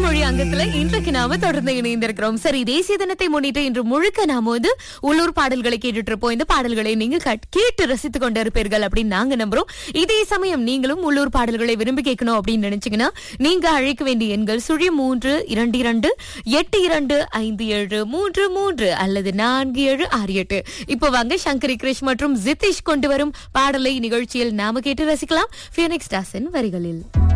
மொழி அங்கத்துல இன்றைக்கு நாம தொடர்ந்து இணைந்திருக்கிறோம். சரி, தேசிய தினத்தை முன்னிட்டு இன்று முழுக்க நாம உள்ளூர் பாடல்களை கேட்டுட்டு இருப்போம். இந்த பாடல்களை நீங்க கேட்டு ரசித்துக் கொண்டிருப்பீர்கள் அப்படின்னு நாங்க நம்புறோம். இதே சமயம் நீங்களும் உள்ளூர் பாடல்களை விரும்பி கேட்கணும் அப்படின்னு நினைச்சீங்கன்னா நீங்க அழைக்க வேண்டிய எண்கள் 0322825733 அல்லது 4768. இப்போ வாங்க சங்கரி கிருஷ் மற்றும் ஜிதிஷ் கொண்டு வரும் பாடலை நிகழ்ச்சியில் நாம கேட்டு ரசிக்கலாம். பியோனிக்ஸ் தாஸின் வரிகளில்.